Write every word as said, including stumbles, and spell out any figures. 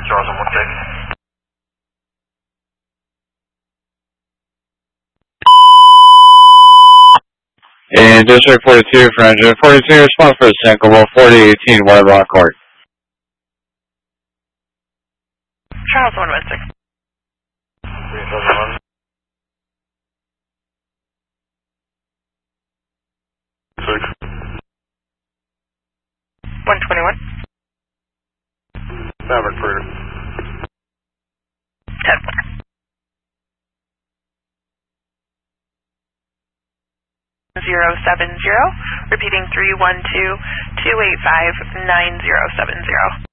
Charles, one six. And District forty-two for engine forty-two, response for Sinkable forty eighteen White Rock Court. Charles, one one six. Six. one twenty-one. Maverick Freighter. ten four. zero seven zero, repeating three one two, two eight five, nine zero seven zero.